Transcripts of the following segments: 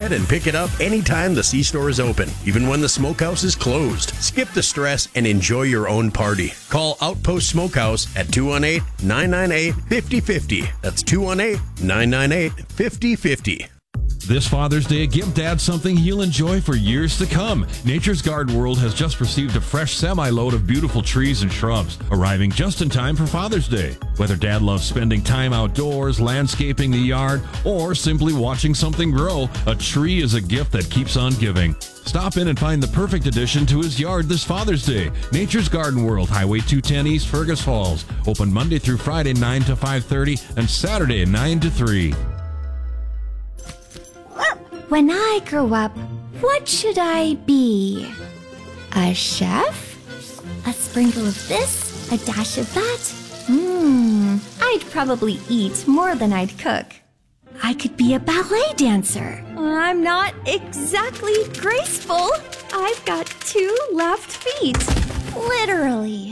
ahead and pick it up anytime the C-Store is open, even when the smokehouse is closed. Skip the stress and enjoy your own party. Call Outpost Smokehouse at 218-998-5050. That's 218-998-5050. This Father's Day, give Dad something he'll enjoy for years to come. Nature's Garden World has just received a fresh semi-load of beautiful trees and shrubs, arriving just in time for Father's Day. Whether Dad loves spending time outdoors, landscaping the yard, or simply watching something grow, a tree is a gift that keeps on giving. Stop in and find the perfect addition to his yard this Father's Day. Nature's Garden World, Highway 210 East, Fergus Falls. Open Monday through Friday, 9 to 5:30, and Saturday, 9 to 3. When I grow up, what should I be? A chef? A sprinkle of this? A dash of that? I'd probably eat more than I'd cook. I could be a ballet dancer. I'm not exactly graceful. I've got 2 left feet. Literally.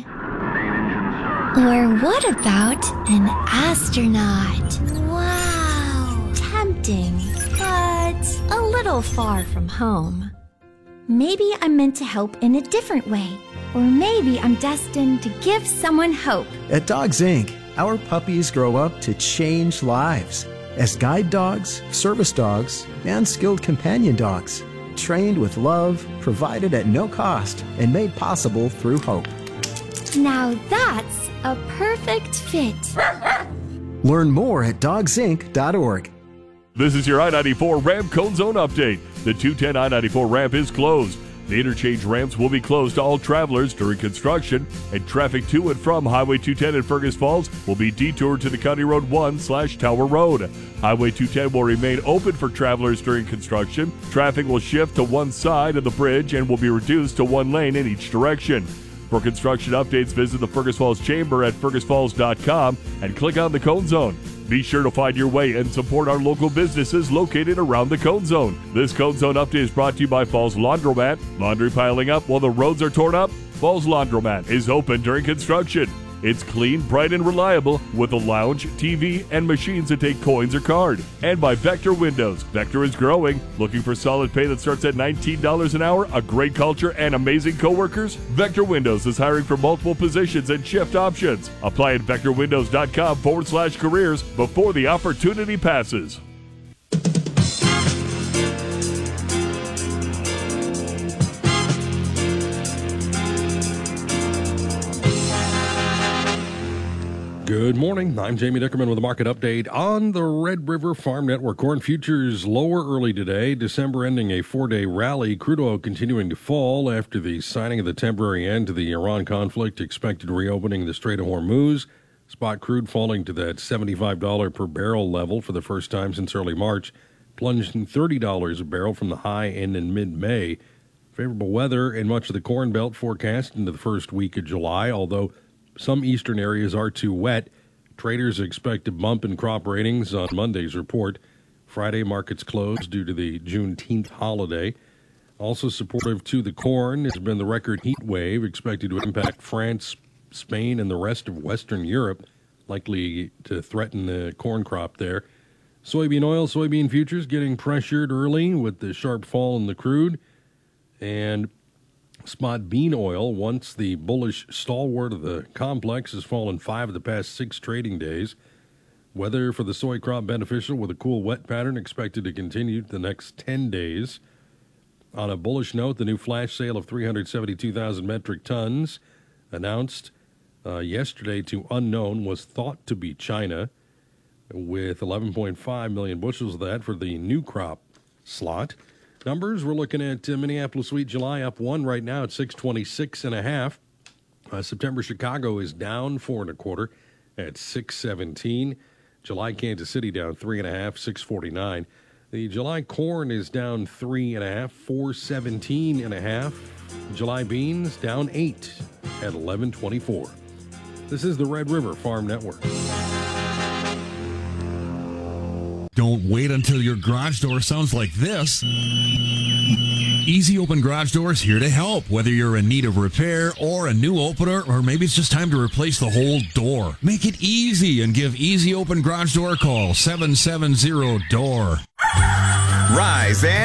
Or what about an astronaut? Wow. Tempting. But a little far from home. Maybe I'm meant to help in a different way. Or maybe I'm destined to give someone hope. At Dogs Inc., our puppies grow up to change lives as guide dogs, service dogs, and skilled companion dogs. Trained with love, provided at no cost, and made possible through hope. Now that's a perfect fit. Learn more at dogsinc.org. This is your I-94 ramp cone zone update. The 210 I-94 ramp is closed. The interchange ramps will be closed to all travelers during construction, and traffic to and from Highway 210 in Fergus Falls will be detoured to the County Road 1/Tower Road. Highway 210 will remain open for travelers during construction. Traffic will shift to one side of the bridge and will be reduced to one lane in each direction. For construction updates, visit the Fergus Falls Chamber at fergusfalls.com and click on the Cone Zone. Be sure to find your way and support our local businesses located around the Cone Zone. This Cone Zone update is brought to you by Falls Laundromat. Laundry piling up while the roads are torn up? Falls Laundromat is open during construction. It's clean, bright, and reliable with a lounge, TV, and machines that take coins or card. And by Vector Windows. Vector is growing. Looking for solid pay that starts at $19 an hour, a great culture, and amazing coworkers? Vector Windows is hiring for multiple positions and shift options. Apply at vectorwindows.com/careers before the opportunity passes. Good morning. I'm Jamie Dickerman with a market update on the Red River Farm Network. Corn futures lower early today. December ending a 4-day rally. Crude oil continuing to fall after the signing of the temporary end to the Iran conflict. Expected reopening the Strait of Hormuz. Spot crude falling to that $75 per barrel level for the first time since early March, plunging $30 a barrel from the high in mid-May. Favorable weather in much of the Corn Belt forecast into the first week of July, although some eastern areas are too wet. Traders expect a bump in crop ratings on Monday's report. Friday markets closed due to the Juneteenth holiday. Also supportive to the corn has been the record heat wave expected to impact France, Spain, and the rest of Western Europe, likely to threaten the corn crop there. Soybean oil, soybean futures getting pressured early with the sharp fall in the crude. And spot bean oil, once the bullish stalwart of the complex, has fallen 5 of the past 6 trading days. Weather for the soy crop beneficial with a cool wet pattern expected to continue the next 10 days. On a bullish note, the new flash sale of 372,000 metric tons announced yesterday to unknown was thought to be China, with 11.5 million bushels of that for the new crop slot. Numbers, we're looking at Minneapolis wheat July up 1 right now at 626.5. September Chicago is down 4 1/4 at 617. July Kansas City down 3.5, 649. The July corn is down 3.5, 417.5. July beans down 8 at 1124. This is the Red River Farm Network. Don't wait until your garage door sounds like this. Easy Open Garage Doors here to help. Whether you're in need of repair or a new opener, or maybe it's just time to replace the whole door. Make it easy and give Easy Open Garage Door a call. 770-DOOR. Rise and